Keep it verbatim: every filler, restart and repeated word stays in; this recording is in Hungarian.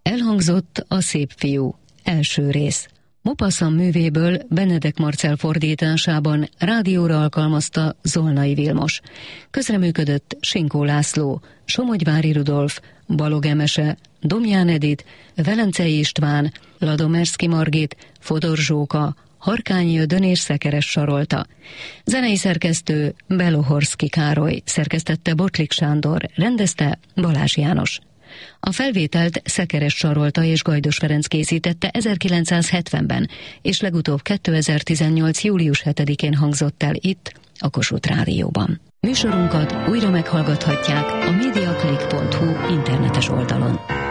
Elhangzott a Szép fiú, első rész. Maupassant művéből Benedek Marcell fordításában rádióra alkalmazta Zolnai Vilmos. Közreműködött Sinkó László, Somogyvári Rudolf, Balog Emese, Domján Edith, Velencei István, Ladomerszky Margit, Fodor Zsóka, Harkányi Ödön és Szekeres Sarolta. Zenei szerkesztő Belohorszky Károly, szerkesztette Botlik Sándor, rendezte Balázs János. A felvételt Szekeres Sarolta és Gajdos Ferenc készítette ezerkilencszázhetvenben, és legutóbb kétezer-tizennyolc. július hetedikén hangzott el itt, a Kossuth Rádióban. Műsorunkat újra meghallgathatják a mediaclick pont hu internetes oldalon.